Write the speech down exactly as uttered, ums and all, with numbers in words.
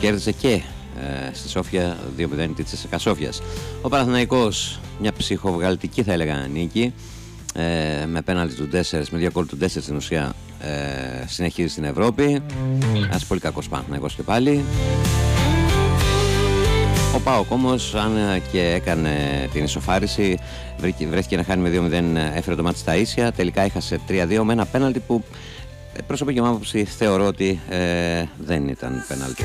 κέρδισε και ε, στη Σόφια δύο μηδέν της ΣΚΑ Σόφιας. Ο Παναθηναϊκός, μια ψυχοβγαλτική θα έλεγα νίκη, ε, με πέναλτι του Ντέσσερς, με δύο γκολ του Ντέσσερς στην ουσία, ε, συνεχίζει στην Ευρώπη. Ένας πολύ κακός Παναθηναϊκός και πάλι. Ο ΠΑΟΚ όμως, αν και έκανε την ισοφάριση, βρέθηκε να χάνει με δύο μηδέν, έφερε το μάτι στα ίσια. Τελικά έχασε τρία δύο με ένα πέναλτι που προσωπική μου άποψη θεωρώ ότι ε, δεν ήταν πέναλτι.